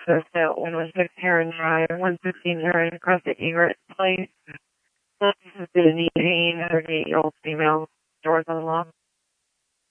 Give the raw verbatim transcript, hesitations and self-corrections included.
access at one oh six Heron Drive, one sixteen Heron, across the Egret Place. This has been Anita Haynes, thirty-eight-year-old female, doors unlocked.